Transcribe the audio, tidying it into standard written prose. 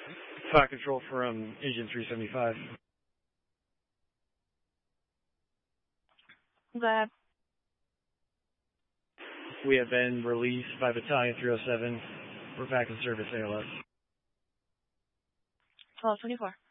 Fire control from Agent 375. Go ahead. We have been released by Battalion 307. We're back in service, ALS. 1224.